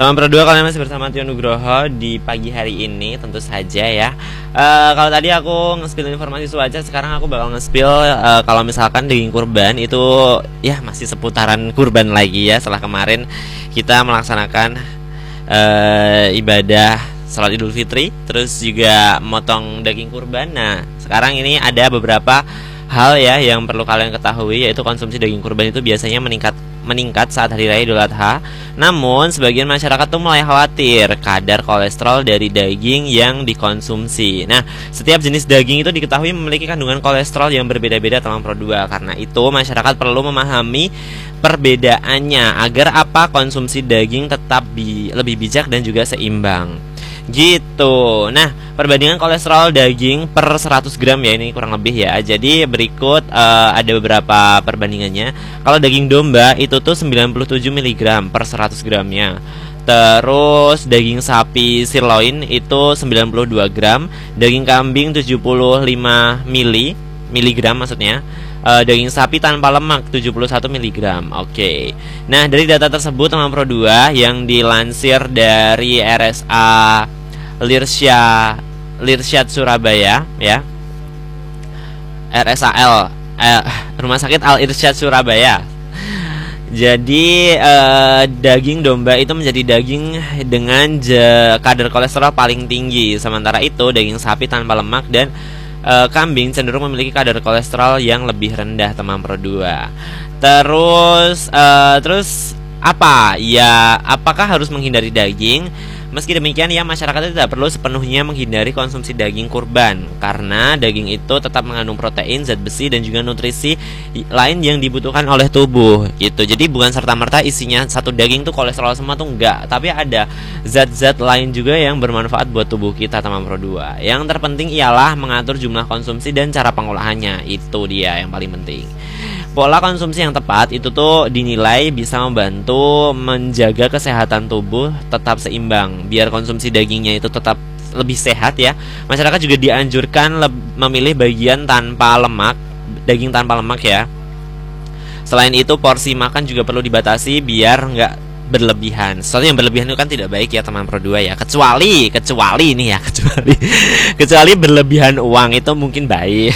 Teman berdua, kalian masih bersama Tio Nugroho di pagi hari ini, tentu saja ya. Kalau tadi aku nge-spill informasi cuaca, sekarang aku bakal nge-spill kalau misalkan daging kurban itu ya masih seputaran kurban lagi ya. Setelah kemarin kita melaksanakan ibadah salat Idul Fitri, terus juga motong daging kurban. Nah, sekarang ini ada beberapa hal ya yang perlu kalian ketahui, yaitu konsumsi daging kurban itu biasanya meningkat saat hari raya Idul Adha. Namun sebagian masyarakat tuh mulai khawatir kadar kolesterol dari daging yang dikonsumsi. Nah, setiap jenis daging itu diketahui memiliki kandungan kolesterol yang berbeda-beda teman Pro 2. Karena itu masyarakat perlu memahami perbedaannya agar konsumsi daging tetap lebih bijak dan juga seimbang gitu. Nah, perbandingan kolesterol daging per 100 gram ya, ini kurang lebih ya. Jadi berikut ada beberapa perbandingannya. Kalau daging domba itu tuh 97 mg per 100 gramnya. Terus daging sapi sirloin itu 92 gram, daging kambing 75 miligram maksudnya. Daging sapi tanpa lemak 71 mg. Oke. Nah, dari data tersebut teman Pro 2 yang dilansir dari RSA Lirsyad Surabaya ya. RSAL Rumah Sakit Al Irsyad Surabaya. Jadi daging domba itu menjadi daging dengan kadar kolesterol paling tinggi. Sementara itu daging sapi tanpa lemak dan kambing cenderung memiliki kadar kolesterol yang lebih rendah teman Pro 2. Terus apa? Ya, apakah harus menghindari daging? Meski demikian ya, masyarakat tidak perlu sepenuhnya menghindari konsumsi daging kurban, karena daging itu tetap mengandung protein, zat besi dan juga nutrisi lain yang dibutuhkan oleh tubuh gitu. Jadi bukan serta-merta isinya satu daging tuh kolesterol semua tuh enggak, tapi ada zat-zat lain juga yang bermanfaat buat tubuh kita teman Pro 2. Yang terpenting ialah mengatur jumlah konsumsi dan cara pengolahannya. Itu dia yang paling penting. Pola konsumsi yang tepat itu tuh dinilai bisa membantu menjaga kesehatan tubuh tetap seimbang. Biar konsumsi dagingnya itu tetap lebih sehat ya, masyarakat juga dianjurkan memilih bagian tanpa lemak, daging tanpa lemak ya. Selain itu porsi makan juga perlu dibatasi biar nggak berlebihan. Soalnya yang berlebihan itu kan tidak baik ya teman Pro 2 ya. Kecuali ini ya, kecuali berlebihan uang itu mungkin baik.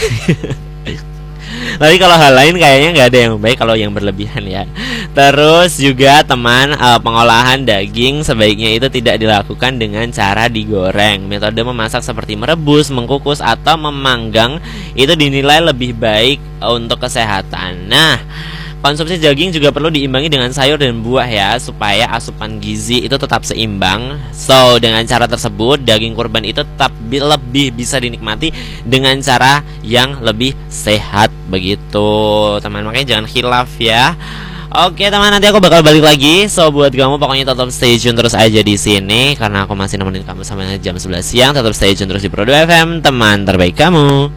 Tapi kalau hal lain kayaknya nggak ada yang baik kalau yang berlebihan ya. Terus juga teman, pengolahan daging sebaiknya itu tidak dilakukan dengan cara digoreng. Metode memasak seperti merebus, mengkukus atau memanggang itu dinilai lebih baik untuk kesehatan. Nah, konsumsi daging juga perlu diimbangi dengan sayur dan buah ya, supaya asupan gizi itu tetap seimbang. So, dengan cara tersebut daging kurban itu tetap lebih bisa dinikmati dengan cara yang lebih sehat begitu, teman. Makanya jangan khilaf ya. Oke teman, nanti aku bakal balik lagi. So buat kamu pokoknya tetap stay tune terus aja di sini, karena aku masih nemenin kamu sampai jam 11 siang. Tetap stay tune terus di Pro 2 FM, teman terbaik kamu.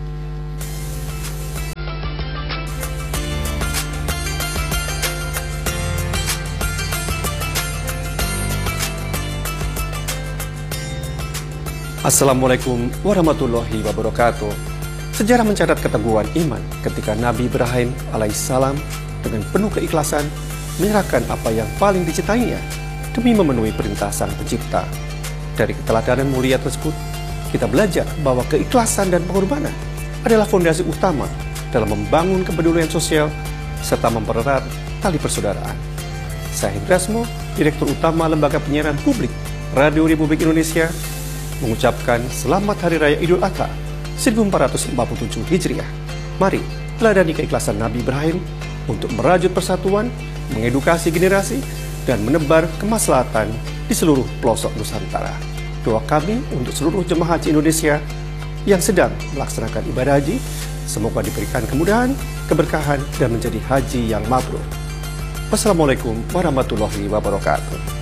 Assalamualaikum warahmatullahi wabarakatuh. Sejarah mencatat keteguhan iman ketika Nabi Ibrahim alaihissalam dengan penuh keikhlasan menyerahkan apa yang paling dicintainya demi memenuhi perintah Sang Pencipta. Dari keteladanan mulia tersebut, kita belajar bahwa keikhlasan dan pengorbanan adalah fondasi utama dalam membangun kepedulian sosial serta mempererat tali persaudaraan. Saya Hindrasmo, Direktur Utama Lembaga Penyiaran Publik Radio Republik Indonesia, mengucapkan Selamat Hari Raya Idul Adha 1447 Hijriah. Mari teladani keikhlasan Nabi Ibrahim untuk merajut persatuan, mengedukasi generasi, dan menebar kemaslahatan di seluruh pelosok Nusantara. Doa kami untuk seluruh jemaah haji Indonesia yang sedang melaksanakan ibadah haji, semoga diberikan kemudahan, keberkahan, dan menjadi haji yang mabrur. Wassalamualaikum warahmatullahi wabarakatuh.